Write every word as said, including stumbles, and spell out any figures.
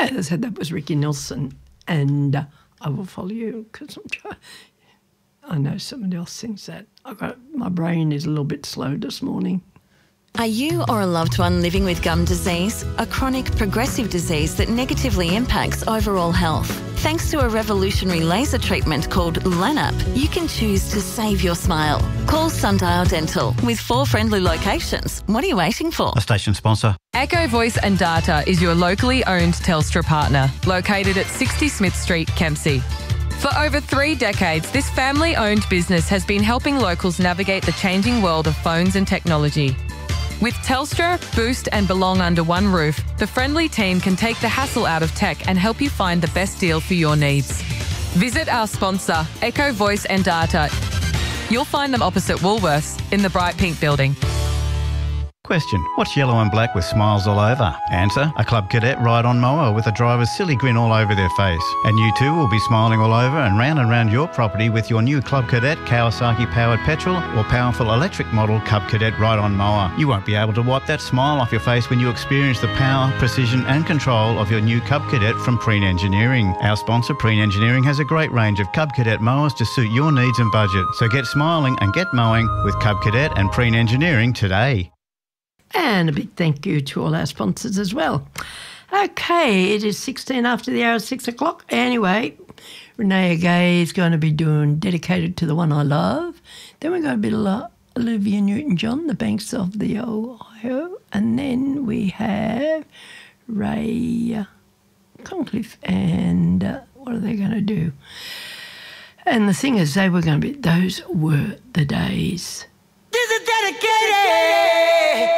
As I said, that was Ricky Nelson, and uh, I Will Follow You, because I'm trying. I know somebody else thinks that. I got my brain is a little bit slow this morning. Are you or a loved one living with gum disease, a chronic progressive disease that negatively impacts overall health? Thanks to a revolutionary laser treatment called LANAP, you can choose to save your smile. Call Sundial Dental with four friendly locations. What are you waiting for? A station sponsor. Echo Voice and Data is your locally owned Telstra partner, located at sixty Smith Street, Kempsey. For over three decades, this family-owned business has been helping locals navigate the changing world of phones and technology. With Telstra, Boost and Belong under one roof, the friendly team can take the hassle out of tech and help you find the best deal for your needs. Visit our sponsor, Echo Voice and Data. You'll find them opposite Woolworths in the Bright Pink building. Question: what's yellow and black with smiles all over? Answer: a Club Cadet ride-on mower with a driver's silly grin all over their face. And you too will be smiling all over and round and round your property with your new Club Cadet Kawasaki-powered petrol or powerful electric model Club Cadet ride-on mower. You won't be able to wipe that smile off your face when you experience the power, precision and control of your new Cub Cadet from Preen Engineering. Our sponsor, Preen Engineering, has a great range of Cub Cadet mowers to suit your needs and budget. So get smiling and get mowing with Cub Cadet and Preen Engineering today. And a big thank you to all our sponsors as well. Okay, it is sixteen after the hour of six o'clock. Anyway, Renee Gay is going to be doing Dedicated to the One I Love. Then we're going to be Olivia Newton-John, The Banks of the Ohio. And then we have Ray Concliffe. And uh, what are they going to do? And the singers, they were going to be Those Were the Days. This is dedicated